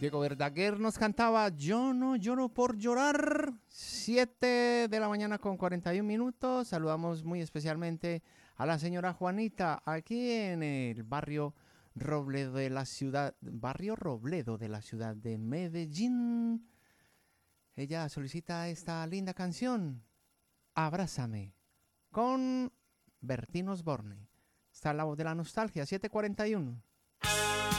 Diego Verdaguer nos cantaba Yo no lloro por llorar. 7 de la mañana con 41 minutos. Saludamos muy especialmente a la señora Juanita aquí en el barrio Robledo de la ciudad de Medellín. Ella solicita esta linda canción, Abrázame, con Bertín Osborne. Está la voz de la nostalgia, 7:41.